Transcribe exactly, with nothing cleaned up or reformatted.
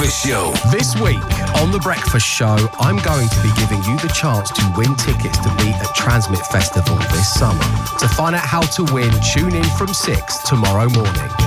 Breakfast Show. This week on The Breakfast Show, I'm going to be giving you the chance to win tickets to be at Transmit Festival this summer. To find out how to win, tune in from six tomorrow morning.